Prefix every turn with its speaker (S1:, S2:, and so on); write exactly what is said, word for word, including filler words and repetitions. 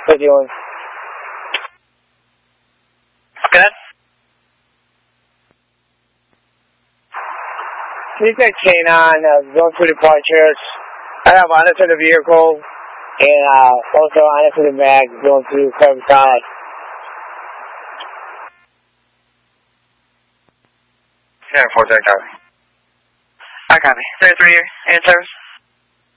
S1: fifty-one.
S2: Good.
S1: He's got chain on, uh, going through departures. I have on it to the vehicle, and uh, also on it to the bag, going through curb side.
S2: Yeah, four zero copy. I copy. Zero three, in service.